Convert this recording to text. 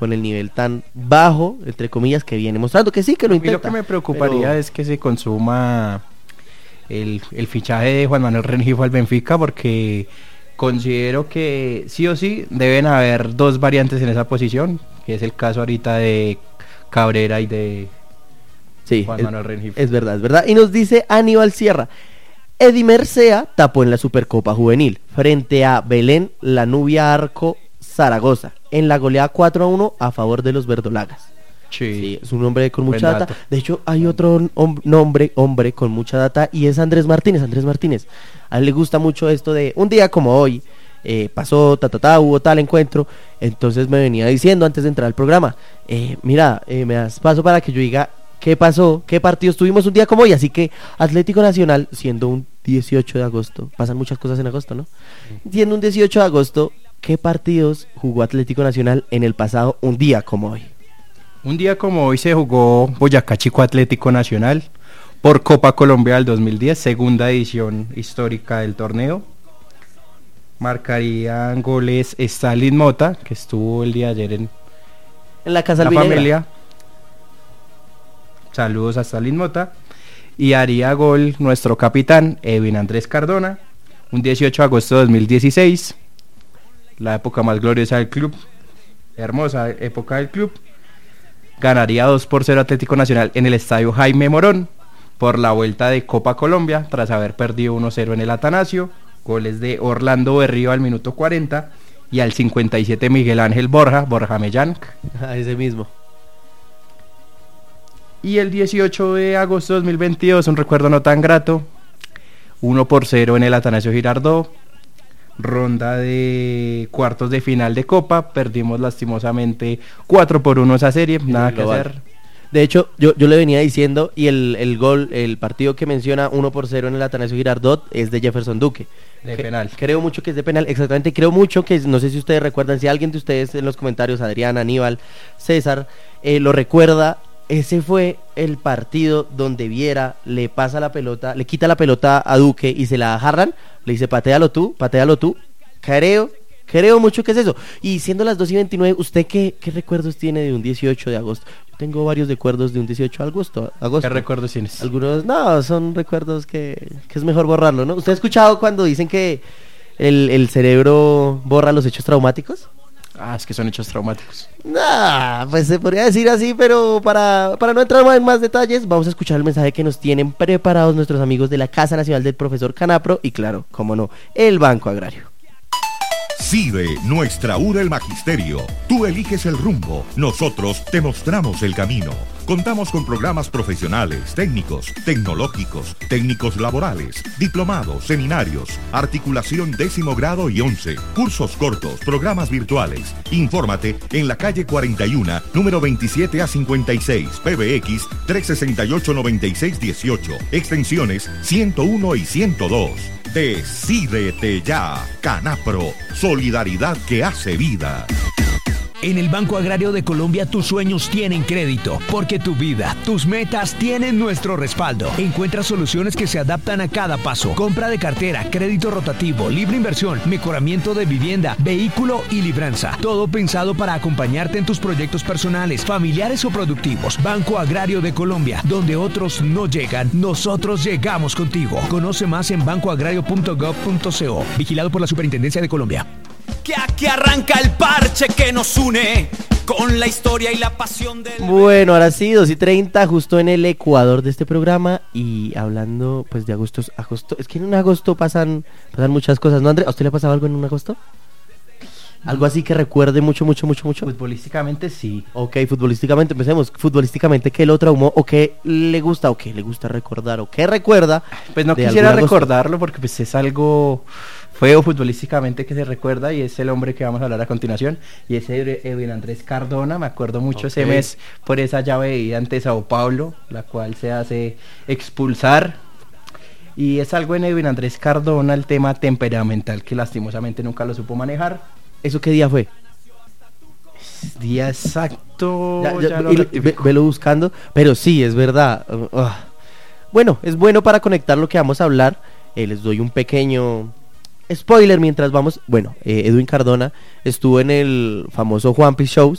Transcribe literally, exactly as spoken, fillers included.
con el nivel tan bajo, entre comillas, que viene mostrando, que sí, que lo intenta. Y lo que me preocuparía pero... es que se consuma el, el fichaje de Juan Manuel Rengifo al Benfica, porque considero que sí o sí deben haber dos variantes en esa posición, que es el caso ahorita de Cabrera y de sí, Juan es, Manuel Rengifo. Es verdad, es verdad. Y nos dice Aníbal Sierra: Edimer Sea tapó en la Supercopa Juvenil frente a Belén La Nubia Arco Zaragoza en la goleada cuatro a uno a favor de los verdolagas. Sí, sí, es un hombre con mucha Buen data. dato. De hecho, hay otro hom- nombre, hombre con mucha data, y es Andrés Martínez. Andrés Martínez, a él le gusta mucho esto de un día como hoy, eh, pasó, ta, ta, ta, hubo tal encuentro. Entonces me venía diciendo antes de entrar al programa, eh, mira, eh, me das paso para que yo diga qué pasó, qué partidos tuvimos un día como hoy. Así que Atlético Nacional, siendo un dieciocho de agosto, pasan muchas cosas en agosto, ¿no? Siendo un dieciocho de agosto, ¿qué partidos jugó Atlético Nacional en el pasado un día como hoy? Un día como hoy se jugó Boyacá Chico Atlético Nacional por Copa Colombia del dos mil diez, segunda edición histórica del torneo. Marcarían goles Stalin Mota, que estuvo el día de ayer en, en la casa la albinegra. familia. Saludos a Stalin Mota. Y haría gol nuestro capitán Edwin Andrés Cardona, un dieciocho de agosto de dos mil dieciséis, la época más gloriosa del club, hermosa época del club. Ganaría dos por cero Atlético Nacional en el estadio Jaime Morón por la vuelta de Copa Colombia, tras haber perdido uno cero en el Atanasio. Goles de Orlando Berrío al minuto cuarenta y al cincuenta y siete Miguel Ángel Borja, Borja Mellán. Ah, ese mismo. Y el dieciocho de agosto de dos mil veintidós, un recuerdo no tan grato, uno por cero en el Atanasio Girardot, ronda de cuartos de final de Copa, perdimos lastimosamente cuatro por uno esa serie, nada que hacer. De hecho, yo, yo le venía diciendo, y el, el gol, el partido que menciona uno por cero en el Atanasio Girardot es de Jefferson Duque. De que, penal. Creo mucho que es de penal, exactamente, creo mucho que, no sé si ustedes recuerdan, si alguien de ustedes en los comentarios, Adrián, Aníbal, César, eh, lo recuerda. Ese fue el partido donde Viera le pasa la pelota, le quita la pelota a Duque y se la agarran, le dice patealo tú, patealo tú. Creo, creo mucho que es eso. Y siendo las dos y veintinueve, ¿usted qué, qué recuerdos tiene de un dieciocho de agosto? Yo tengo varios recuerdos de un dieciocho de agosto. agosto. ¿Qué recuerdos tienes? Algunos, no, son recuerdos que, que es mejor borrarlo, ¿no? ¿Usted ha escuchado cuando dicen que el, el cerebro borra los hechos traumáticos? Ah, es que son hechos traumáticos. Nah, pues se podría decir así, pero para, para no entrar en más detalles, vamos a escuchar el mensaje que nos tienen preparados nuestros amigos de la Casa Nacional del Profesor Canapro y, claro, cómo no, el Banco Agrario. CIDE, nuestra U del Magisterio. Tú eliges el rumbo, nosotros te mostramos el camino. Contamos con programas profesionales, técnicos, tecnológicos, técnicos laborales, diplomados, seminarios, articulación décimo grado y once, cursos cortos, programas virtuales. Infórmate en la calle cuarenta y uno, número veintisiete a cincuenta y seis, P B X trescientos sesenta y ocho, noventa y seis dieciocho, extensiones ciento uno y ciento dos. Decídete ya, Canapro, solidaridad que hace vida. En el Banco Agrario de Colombia tus sueños tienen crédito, porque tu vida, tus metas tienen nuestro respaldo. Encuentra soluciones que se adaptan a cada paso. Compra de cartera, crédito rotativo, libre inversión, mejoramiento de vivienda, vehículo y libranza. Todo pensado para acompañarte en tus proyectos personales, familiares o productivos. Banco Agrario de Colombia, donde otros no llegan, nosotros llegamos contigo. Conoce más en banco agrario punto gov punto co. Vigilado por la Superintendencia de Colombia. Que aquí arranca el parche que nos une con la historia y la pasión del... Bueno, ahora sí, dos y treinta, justo en el ecuador de este programa. Y hablando pues de agosto, agosto, es que en un agosto pasan, pasan muchas cosas, ¿no, André? ¿A usted le ha pasado algo en un agosto? ¿Algo así que recuerde mucho, mucho, mucho, mucho? Futbolísticamente sí. Ok, futbolísticamente, empecemos. Futbolísticamente, ¿qué lo traumó? ¿O qué le gusta? ¿O qué le gusta recordar? ¿O qué recuerda? Pues no de quisiera algún agosto? recordarlo porque pues es algo feo futbolísticamente que se recuerda, y es el hombre que vamos a hablar a continuación, y es Edwin Andrés Cardona. Me acuerdo mucho Ok. ese mes por esa llave de ida ante Sao Paulo, la cual se hace expulsar. Y es algo en Edwin Andrés Cardona, el tema temperamental, que lastimosamente nunca lo supo manejar. ¿Eso qué día fue? Día exacto, Ya, ya, ya lo y- ve- rectifico. velo buscando, pero sí, es verdad. Uh, uh. Bueno, es bueno para conectar lo que vamos a hablar. Eh, les doy un pequeño spoiler mientras vamos. Bueno, eh, Edwin Cardona estuvo en el famoso Juanpi Show,